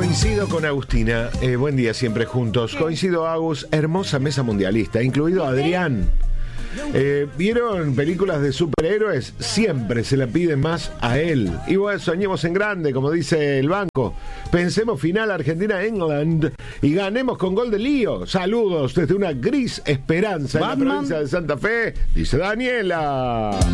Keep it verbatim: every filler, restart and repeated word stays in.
Coincido con Agustina. Eh, buen día siempre juntos. Coincido, Agus. Hermosa mesa mundialista, incluido Adrián. Eh, ¿Vieron películas de superhéroes? Siempre se la piden más a él. Y bueno, soñemos en grande, como dice el banco. Pensemos final Argentina-England y ganemos con gol de Lío. Saludos desde una gris esperanza Batman. En la provincia de Santa Fe, dice Daniela.